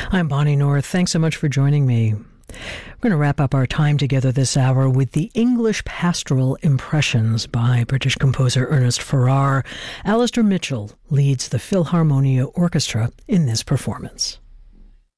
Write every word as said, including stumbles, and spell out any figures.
I'm Bonnie North. Thanks so much for joining me. We're going to wrap up our time together this hour with the English Pastoral Impressions by British composer Ernest Farrar. Alistair Mitchell leads the Philharmonia Orchestra in this performance.